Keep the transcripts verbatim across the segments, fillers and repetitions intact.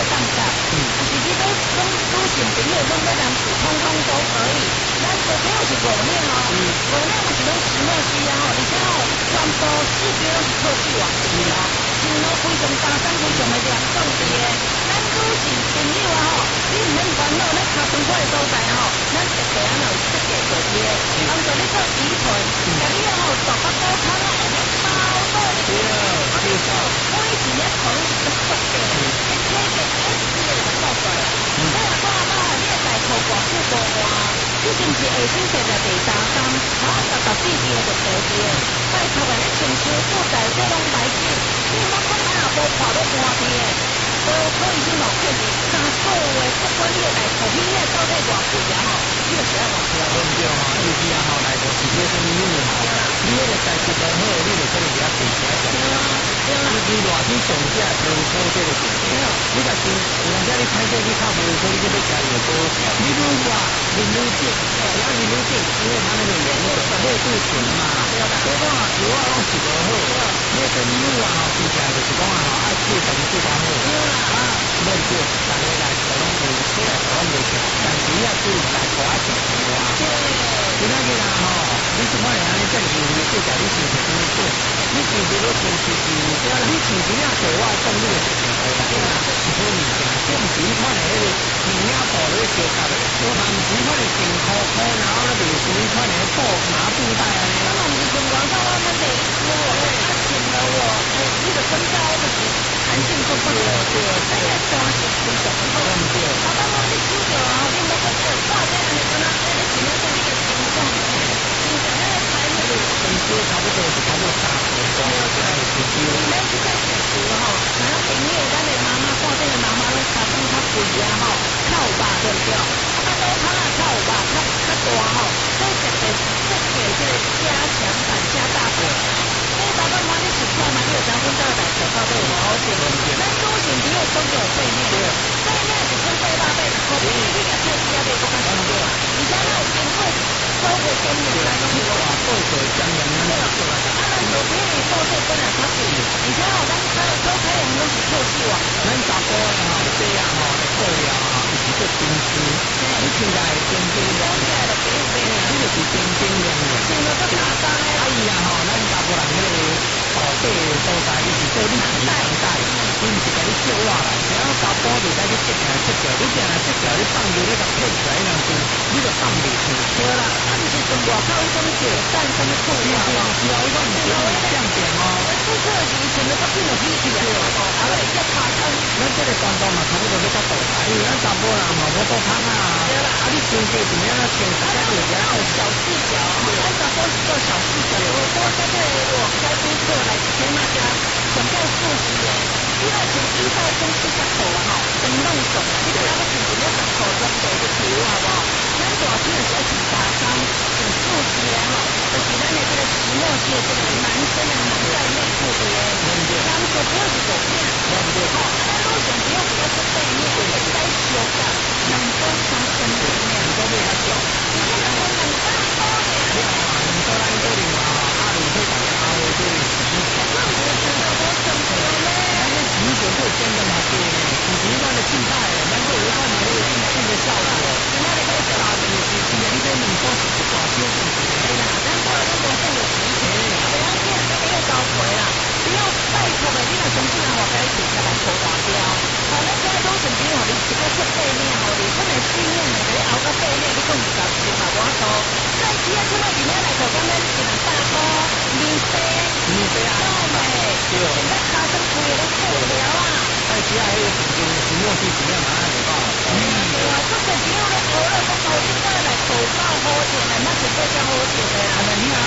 当下，嗯，就是你都都都小朋友拢要男子，通通都可以。咱小朋友是五两哦，五两是拢石墨烯啊吼，而且吼全部四边拢是透气网的哦，穿了非常大胆，非常的凉爽的耶。咱女性朋友啊吼，你唔免烦恼，咱脚长块的所在吼，咱特地啊有设计过去的，帮助你做提臀，甲你啊吼大腹肚汤啊，会咧包到你。对啊，介绍。我以前咧可能是做设计，一切嘅 S 嘅就做出来。你若讲啊妈，你个大裤偌久无换，你是毋是下身设在第三工，然后十十四支就掉去的？拜托个，你穿秋裤在这拢歹紧，你莫讲啊无破都换去的。无可以去毛骗你，三个月不管你个大裤皮啊到底偌贵啊吼，你就是爱换票。对唔对吼？尤其啊吼内头是做什么物吼？你迄个代志都好，你就可能比较平价上。对啊，对啊。尤其热天上架抽抽这个钱。对啊。你若是有当时你歹势你靠无所以你要加热多，你愈热面愈紧，只要面愈紧，因为它那个热热热度强嘛。对啊。所以讲啊，油啊拢是无好。对啊。那个油啊吼，吃起来就是讲啊吼，爱切等切较好。对啊。啊，免过，大家来都拢有，出来都拢袂吃，但是要注意大块啊，少啊。对。今仔日啊吼，你即款安尼正经的介绍你是是怎么做？你是不是穿是是？对啊，你穿是领带我讲你个是穿对啦，对啦，是好物件，这毋是你看的迄个领领布咧相夹的，嘛毋是看的紧裤裤，然后咧就是你看的布麻布袋安尼。我嘛毋是从广告外面买，我啊穿了我，哎，你个身高就是弹性足够的，对，哎呀，穿是非常好。对。啊，当我你手着啊，你莫讲这大件安尼，敢若哎，你穿了这你个轻松，轻松那个材质，身高差不多是差不多三十公分，对，是少。咱即个是有吼，然后朋友咱的妈妈看这个妈妈拢差不较贵啊吼，较有肉对不对？啊，肚汤啊较有肉，较较大吼，所以特别设计这个加强版加大版。所以爸爸妈妈你实穿嘛，你就知阮家的大裤到底有偌好穿。咱女性只有总有背面，背面是穿八百八十块，你你甲穿起来袂不敢穿对啊。而且咱有经过收过经验，咱拢有啊，做过经验，咱就做来。啊，咱做比你做这本来较贵，而且吼，咱咱做开用拢是透气网。咱查甫的吼，这样吼，布料吼，是做精丝，你穿起来会冰冰凉凉，你就是冰冰凉凉。穿了都打伤的。啊伊啊吼，咱查甫人迄个宝贝所在，伊是做你皮当带，伊毋是甲你接落来，然后查甫就甲你接起来接起来，你接来接起来，你放入你甲骗起来两句，你就放袂去。对啦，啊毋是从外口什么血蛋什么裤料哦，是哦，伊讲毋是降点哦。顾客是穿了都变了皮去啊，啊个一拍汤，咱这个传统嘛，差不多要较大台，因为咱查甫人嘛无煲汤啊。对啦，啊你穿过怎么样啊？穿实在有点有小细条，咱查甫是做小细条，我我在这里我开始做来一天那家全部素食的，你若穿衣服穿四十裤啊吼，真弄爽啊！你看咱要穿一个十裤装袋就thiếu好不好？咱大天就是要穿大衫，穿素食的吼，就是咱的这个石墨烯的这个男生的男带内裤的，咱小朋友是五片，对不对？吼，咱女性朋友比较做背面，会使小感，两周三千背面都袂较少，而且咱讲两百多呢，你看嘛，两周咱做另外阿里会大家阿威做洗衣球，那我觉得我真的嘞，咱那洗衣球会真的嘛对呢，以前咱的静态，咱会有看到那个静静的效果，今仔日开始啦，就是是是啊，你这两周是一大小时，哎啦，咱过来咱无讲有洗衣球，不要紧，没有高贵啦。不要拜托的，你若相信人话该穿才来脱大掉。好，咱现在都准备好，你一个做背面好，你真的训练的，你熬个背面，你讲二十次嘛，我多。再只要看到今天来头，刚刚一两大包，面色，面色啊，对，现在卡身躯都破了啊。再只要迄个神经的石墨烯怎么样，马上就到了。嗯，对啊，做小朋友咧学了，讲好现在来头发好点的，那是更加好点的啊。你好。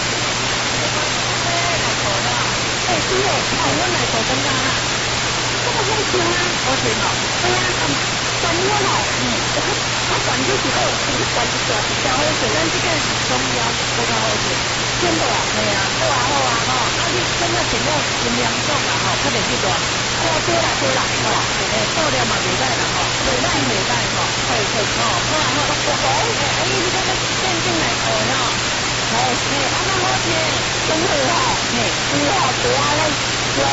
来头的。哎，对哦，哦，我来头增加啦，这个好穿啊，好穿哦，对啊，嗯，穿我哦，嗯，我我穿就是好，就是穿一条一条好穿，咱这个是中腰，比较好穿，真的啊，对啊，好啊好啊吼，啊你真的穿了尽量爽啦吼，较袂去大，好多啦多啦吼，诶，布料嘛袂歹啦吼，袂歹袂歹吼，可以可以吼，好啊好，我讲，哎，你这个渐进来头吼。好，嘿，安那好听，真好吼，嘿，有好多啊，咱专门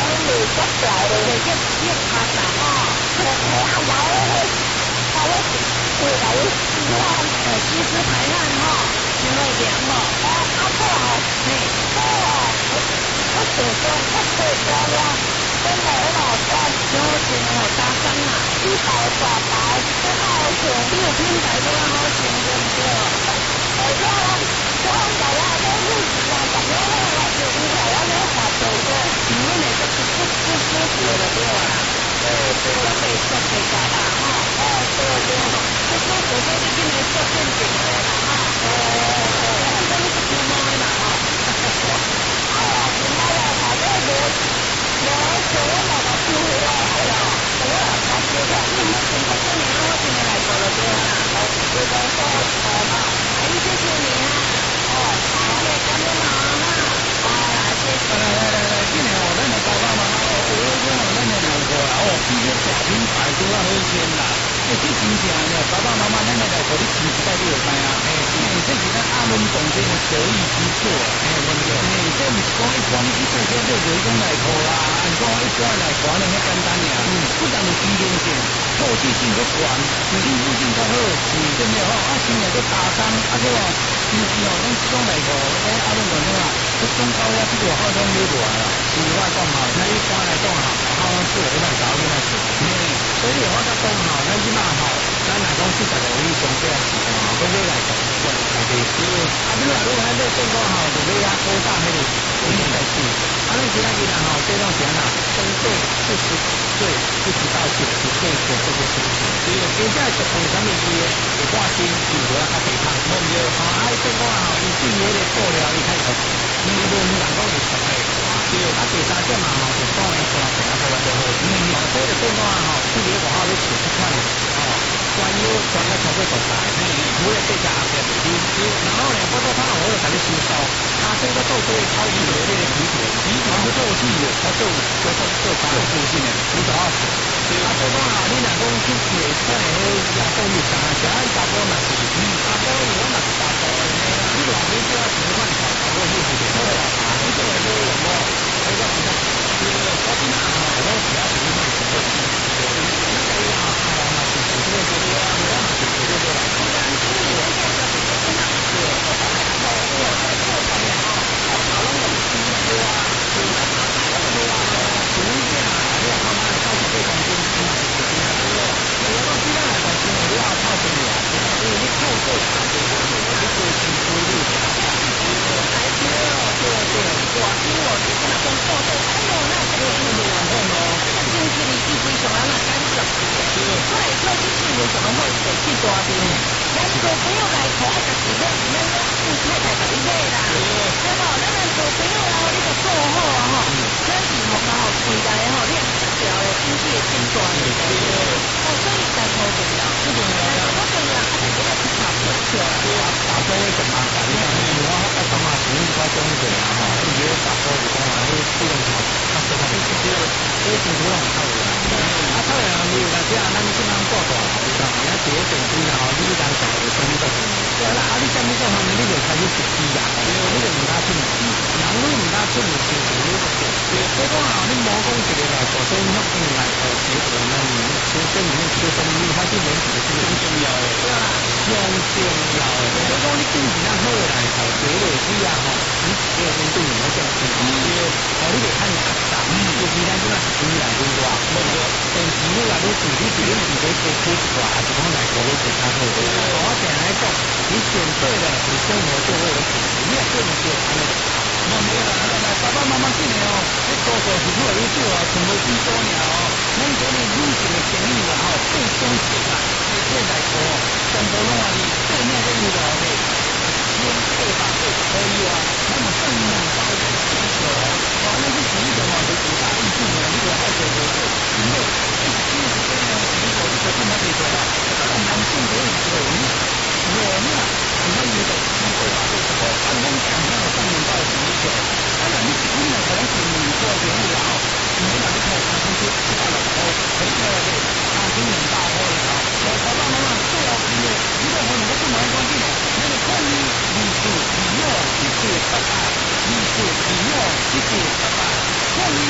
接掉咧，接接拍啦吼，我我阿老诶，啊我我老我诶，其实排汗吼，因为凉吼，啊啊好哦，嘿，好哦，我手中我手中了，真的很好穿，小心哦，打伤啊，一包大包，很好穿，你有品牌都很好穿，对不对？哎呀，我老啊，我入职啊，怎么了？就是老啊，我发抖的，因为那个不不不舒服了，对吧？对对，我被说被打啦，哈，哦，对对，不舒服，所以今年做正经的啦，哈，哦，真的是不猫的啦，哈，哎呀，不猫啊，反正我我做我老爸舒服了，哎呀，我老爸舒服，你们全部过年我今年来做了对啦，哦，对的，说好嘛，阿姨谢谢你啊，哦，好，谢谢干爹妈哈，好，来谢谢，来来来来，今年我咱的爸爸妈妈哦，我我我咱的两个啦，哦，比这大品牌都要好先啦。诶，这真正呢，爸爸妈妈咱来来互你亲自带你就知啊。诶，诶，这是咱阿伦总监的得意之作。诶，对不对？诶，这毋是讲一般你去做些做做讲来套啦，按讲一般来看呢，遐简单尔。嗯，不但有机动性，透气性都悬，水利路径较好，嗯，对不对？吼，啊，新来个打工，啊，对哦，其实哦，咱这种来套，诶，阿伦总监啊，这中高压这个好像没落来啦。是我讲吼，咱一般来讲吼，好像做我们搞囡仔做。嗯，所以我甲讲吼，咱即马吼，咱来讲四十五亿上这时候吼，都买来讲，我来地少。啊，你若如果还在电话吼，就买遐高档迄个水电来水。啊，咱其他其他吼，这种钱啊，针对四十岁一直到九十岁的这个族群。对，现在是从什么医的？有挂心，有得较健康，对不对？啊，啊，电话吼，伊对迄个布料伊较熟，伊无人讲会熟的。对，啊，第三种嘛吼，就当然刷钱啊，台湾就好。嗯，哦，所以就电话吼，去年外口咧找一款哦，专业专业超过十台，嗯，除了这家阿伯袂啉，然后呢，我做他我就甲你收收，他这个做做超级热烈的皮皮，皮皮不做气的，他做做做做做固性的，五十二十。对，啊，所以讲吼，你若讲去买出来迄亚洲日常啊，像阿波嘛是，嗯，阿波我嘛是大波的，你偌买少啊，几万块，阿波是是的，好啦，你做来做有无？我讲其他，对，我今仔吼，我其他几万是做，对，那个呀，啊嘛是是这个这个啊，我嘛是这个这个来，当然，因为我现在是真的，对，我本来说我在做方面啊，我讨论的是对啊，对啊，讨论的啊，主见啊，你看嘛，到时对总监是嘛是对啊，对，我讲其他来讲，是我要靠这个啊，因为你透过他这个，我是做清规律的，还是对对，我因为我是跟他工作对，哎呦，那这个是没完工哦，这个经济你基本上要那干净，对，所以说经济为什么会得去抓的？咱小朋友来考爱自己买，咱讲你太太给你买啦，对不？咱咱小朋友哦，你个做好啊吼，咱是莫讲吼，未来吼，你也这条的经济的顶端的，哦，所以才好重要，不重要，不重要，啊，但是要去查不出来，对啊，打波会怎么办？你看，我爱干嘛？属于比较中等啊哈，你觉得打波是讲啊，你不能跑，他说他没事，这个这个情况很透的，啊，透的，你有那这样，咱经常做大，你讲，人家第一点对啦，你讲讲有生意做，对啦，啊，你什么做方面你就开始熟悉啦，对，你就唔敢出门，人你唔敢出门，就就你个对，所以讲啊，你莫讲一个来做，所以你要进来做结果呢，你先生里面这个生意，它是人子是很重要的，对啦，上重要的，所以讲你经济较好来做，做落去啊吼，你这个面对你要这样子，对，哦，你得看你阿啥，尤其咱即马是越来越大，对不对？电池越来越贵，你自己自己多开一挂，还是讲来做会更较好？我常来讲，你选对了，你生活就会有品质，你也不能就安尼。冇没啦，来来，爸爸妈妈进来哦，你多多是越来越少啊，全部几多年哦，咱这里女性的建议啦吼，最终是啦，你现在说，全部拢话你对面这遇到的，千八百八可以啊，那么正面包的需求，哇，那是第一个嘛，就五大艺术嘛，你个爱做做做，因为一直其实这样，如果一个这么对做啦，那男性可以做，你我呢，我们有的机会把这个安东讲那个上面到需求，当然你你呢可能是你做节目了后，你把你看看出去知道了后，很多的啊，今年大货了啊，我爸爸妈妈最好是如果我能够这么关键的，那个关于艺术、理论、艺术、大大艺术、理论、艺术、大大关于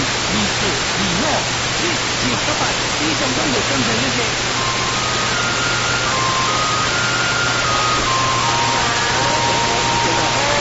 李诺，你你个把一种动物跟人